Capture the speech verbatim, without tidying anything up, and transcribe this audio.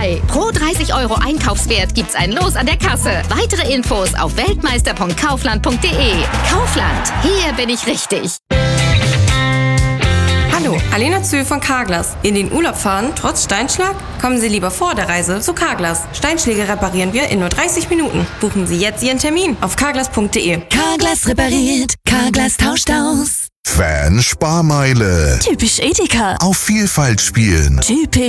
dabei. Pro dreißig Euro Einkaufswert gibt's ein Los an der Kasse. Weitere Infos auf weltmeister punkt kaufland punkt de. Kaufland, hier bin ich richtig. Hallo, Alena Zühl von Carglass. In den Urlaub fahren, trotz Steinschlag? Kommen Sie lieber vor der Reise zu Carglass. Steinschläge reparieren wir in nur dreißig Minuten. Buchen Sie jetzt Ihren Termin auf carglass punkt de. Carglass repariert, Carglass tauscht aus. Fan-Sparmeile. Typisch Edeka. Auf Vielfalt spielen. Typisch